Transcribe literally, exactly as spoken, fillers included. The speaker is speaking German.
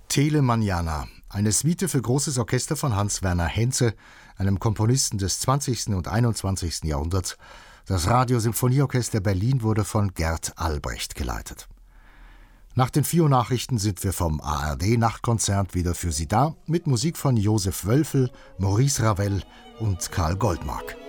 Telemanjana, eine Suite für großes Orchester von Hans Werner Henze, einem Komponisten des zwanzigsten und einundzwanzigsten Jahrhunderts. Das Radiosymphonieorchester Berlin wurde von Gert Albrecht geleitet. Nach den vier Uhr Nachrichten sind wir vom A R D-Nachtkonzert wieder für Sie da, mit Musik von Josef Wölfel, Maurice Ravel und Karl Goldmark.